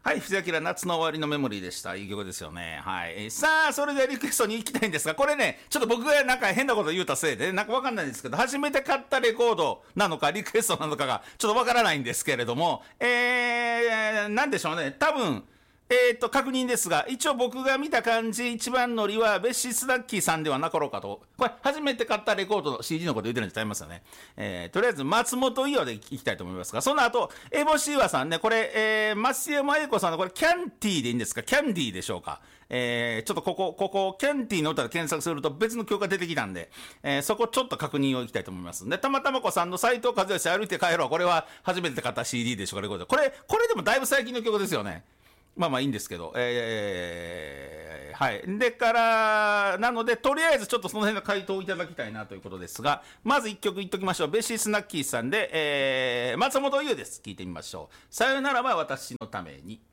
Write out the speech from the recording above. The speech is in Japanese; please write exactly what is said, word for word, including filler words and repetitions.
はい、藤明夏の終わりのメモリーでした。いい曲ですよね。はい。さあ、それではリクエストに行きたいんですが、これね、ちょっと僕がなんか変なこと言うたせいで、なんかわかんないんですけど、初めて買ったレコードなのか、リクエストなのかが、ちょっとわからないんですけれども、えー、なんでしょうね。多分、えー、と確認ですが、一応僕が見た感じ、一番乗りはベッシースナッキーさんではなかろうかと。これ初めて買ったレコードの シーディー のこと言ってるんじゃいますよね。えー、とりあえず松本伊代でいきたいと思いますが、その後エボシーワさんね、これ、えー、松山英子さんのこれキャンティーでいいんですか、キャンディーでしょうか。えー、ちょっとここここキャンティーの歌で検索すると別の曲が出てきたんで、えー、そこちょっと確認をいきたいと思います。で、たまたまこさんの斉藤和義歩いて帰ろう、これは初めて買った シーディー でしょうか、レコード。これこれでもだいぶ最近の曲ですよね。まあまあいいんですけど、えー、はい。でから、なので、とりあえずちょっとその辺の回答をいただきたいなということですが、まず一曲言っときましょう。ベッシースナッキーさんで、えー、松本優です。聞いてみましょう。さよならは私のために。